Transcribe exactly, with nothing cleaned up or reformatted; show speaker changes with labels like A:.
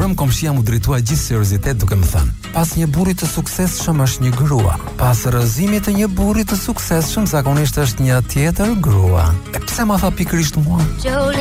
A: mbrëm komshia mu drejtua gjithë seriozitet duke më thënë: pas një burri të suksesshëm është një grua. Pas rrëzimit të një burri të suksesshëm zakonisht është një tjetër grua. E pse ma tha pikërisht mua?